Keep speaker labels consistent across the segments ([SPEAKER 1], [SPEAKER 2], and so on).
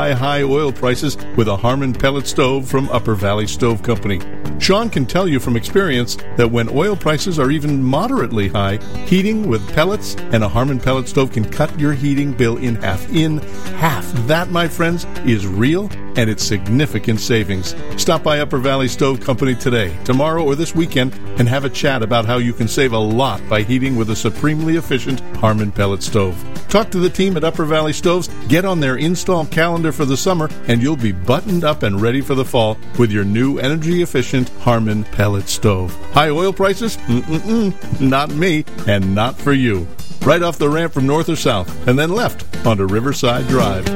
[SPEAKER 1] high oil prices with a Harmon pellet stove from Upper Valley Stove Company. Sean can tell you from experience that when oil prices are even moderately high, heating with pellets and a Harmon pellet stove can cut your heating bill in half. That, my friends, is real, and it's significant savings. Stop by Upper Valley Stove Company today, tomorrow, or this weekend and have a chat about how you can save a lot by heating with a supremely efficient Harmon pellet stove. Talk to the team at Upper Valley Stoves, get on their install calendar for the summer, and you'll be buttoned up and ready for the fall with your new energy-efficient Harmon pellet stove. High oil prices? Not me, and not for you. Right off the ramp from north or south, and then left onto Riverside Drive.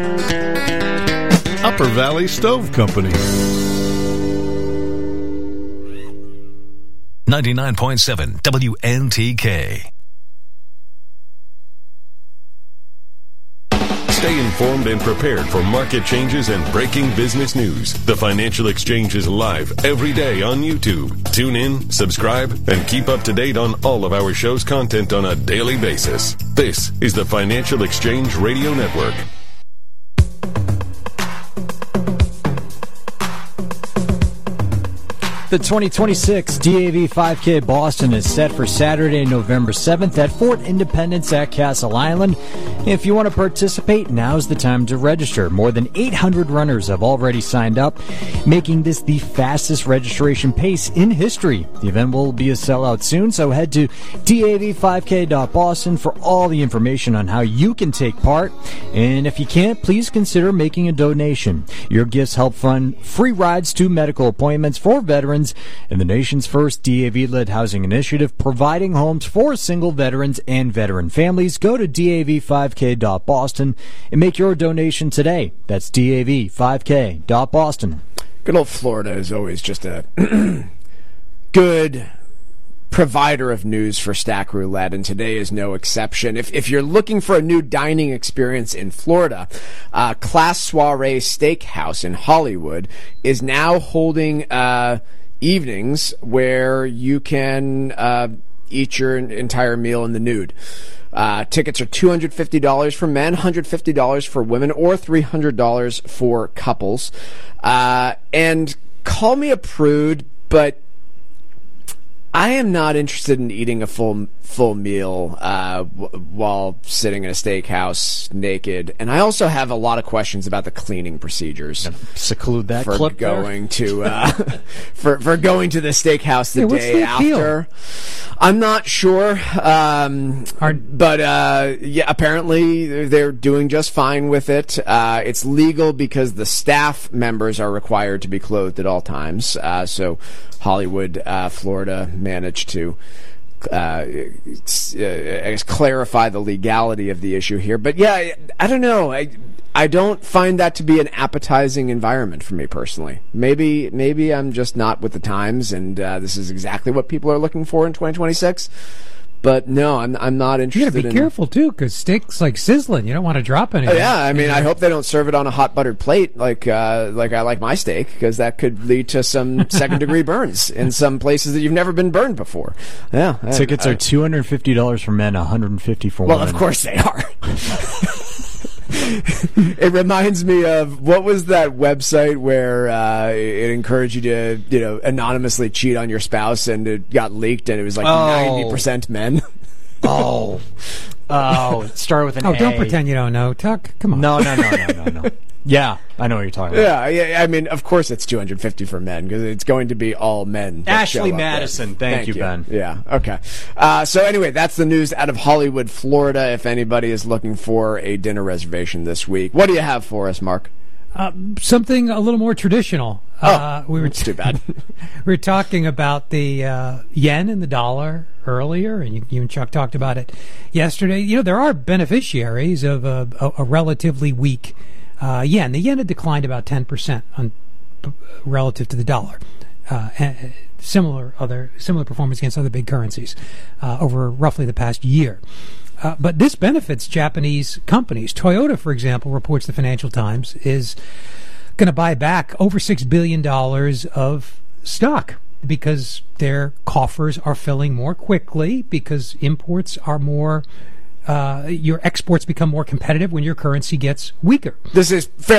[SPEAKER 1] Upper Valley Stove Company.
[SPEAKER 2] 99.7 WNTK.
[SPEAKER 3] Stay informed and prepared for market changes and breaking business news. The Financial Exchange is live every day on YouTube. Tune in, subscribe, and keep up to date on all of our show's content on a daily basis. This is the Financial Exchange Radio Network.
[SPEAKER 4] The 2026 DAV 5K Boston is set for Saturday, November 7th at Fort Independence at Castle Island. If you want to participate, now's the time to register. More than 800 runners have already signed up, making this the fastest registration pace in history. The event will be a sellout soon, so head to dav5k.boston for all the information on how you can take part. And if you can't, please consider making a donation. Your gifts help fund free rides to medical appointments for veterans in the nation's first DAV-led housing initiative, providing homes for single veterans and veteran families. Go to dav5k.boston and make your donation today. That's dav5k.boston.
[SPEAKER 5] Good old Florida is always just a good provider of news for Stack Roulette, and today is no exception. If you're looking for a new dining experience in Florida, Class Soiree Steakhouse in Hollywood is now holding evenings where you can eat your entire meal in the nude. Tickets are $250 for men, $150 for women, or $300 for couples. And call me a prude, but I am not interested in eating a full meal while sitting in a steakhouse naked, and I also have a lot of questions about the cleaning procedures.
[SPEAKER 4] Seclude that
[SPEAKER 5] for
[SPEAKER 4] clip
[SPEAKER 5] going to for going to the steakhouse the day after. I'm not sure, but yeah, apparently they're doing just fine with it. It's legal because the staff members are required to be clothed at all times. So Hollywood, Florida, managed to I guess clarify the legality of the issue here. But yeah, I don't know. I don't find that to be an appetizing environment for me personally. Maybe I'm just not with the times, and this is exactly what people are looking for in 2026. But no, I'm not interested.
[SPEAKER 6] You gotta be careful too, because steak's like sizzling. You don't want to drop anything.
[SPEAKER 5] Oh, yeah, I mean, I hope they don't serve it on a hot buttered plate like I like my steak, because that could lead to some second degree burns in some places that you've never been burned before. Yeah,
[SPEAKER 4] tickets are $250 for men, $150 for women.
[SPEAKER 5] Well, of course they are. It reminds me of, what was that website where it encouraged you to, anonymously cheat on your spouse, and it got leaked, and it was like 90% men.
[SPEAKER 4] Oh, it started with an A.
[SPEAKER 6] Oh, don't pretend you don't know, Tuck. Come on.
[SPEAKER 4] No. Yeah, I know what you're talking about.
[SPEAKER 5] Yeah. I mean, of course it's $250 for men, because it's going to be all men.
[SPEAKER 4] Ashley Madison. Thank you, Ben.
[SPEAKER 5] Yeah, okay. So anyway, that's the news out of Hollywood, Florida, if anybody is looking for a dinner reservation this week. What do you have for us, Mark?
[SPEAKER 6] Something a little more traditional.
[SPEAKER 5] It's too bad.
[SPEAKER 6] We were talking about the yen and the dollar earlier, and you and Chuck talked about it yesterday. There are beneficiaries of a relatively weak yen. The yen had declined about 10% relative to the dollar. Similar performance against other big currencies over roughly the past year. But this benefits Japanese companies. Toyota, for example, reports the Financial Times, is going to buy back over $6 billion of stock because their coffers are filling more quickly, because imports are more, your exports become more competitive when your currency gets weaker.
[SPEAKER 5] This is